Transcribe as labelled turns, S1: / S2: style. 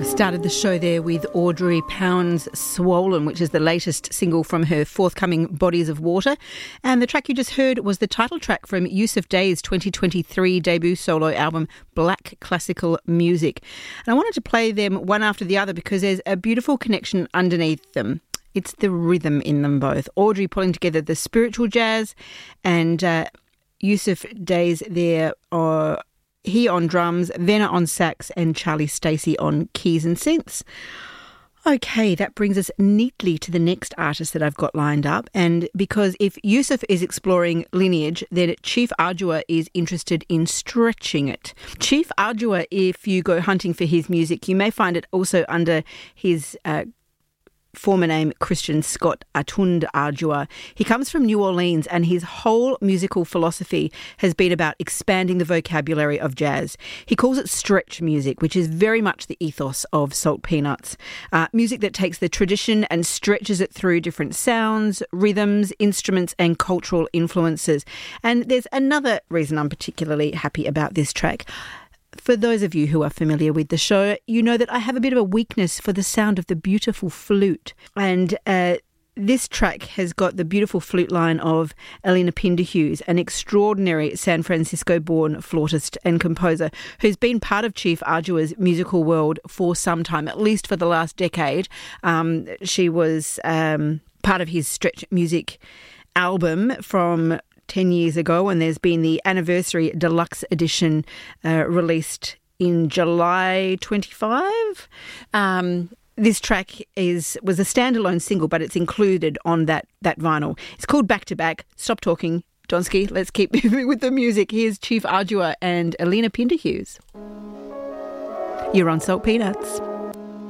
S1: Started the show there with Audrey Pound's Swollen, which is the latest single from her forthcoming Bodies of Water. And the track you just heard was the title track from Yusuf Day's 2023 debut solo album, Black Classical Music. And I wanted to play them one after the other because there's a beautiful connection underneath them. It's the rhythm in them both. Audrey pulling together the spiritual jazz and Yusuf Day's there he on drums, Venna on sax and Charlie Stacey on keys and synths. Okay, that brings us neatly to the next artist that I've got lined up. And because if Yusuf is exploring lineage, then Chief Ardua is interested in stretching it. Chief Ardua, if you go hunting for his music, you may find it also under his former name Christian Scott Atund Ardua. He comes from New Orleans and his whole musical philosophy has been about expanding the vocabulary of jazz. He calls it stretch music, which is very much the ethos of Salt Peanuts. Music that takes the tradition and stretches it through different sounds, rhythms, instruments and cultural influences. And there's another reason I'm particularly happy about this track. For those of you who are familiar with the show, you know that I have a bit of a weakness for the sound of the beautiful flute. And this track has got the beautiful flute line of Elena Pinderhughes, an extraordinary San Francisco-born flautist and composer who's been part of Chief Ardua's musical world for some time, at least for the last decade. She was part of his Stretch Music album from 10 years ago, and there's been the anniversary deluxe edition released in July 25. This track was a standalone single, but it's included on that vinyl. It's called Back to Back. Stop talking, Donsky. Let's keep moving with the music. Here's Chief Ardua and Elena Pinderhughes. You're on Salt Peanuts.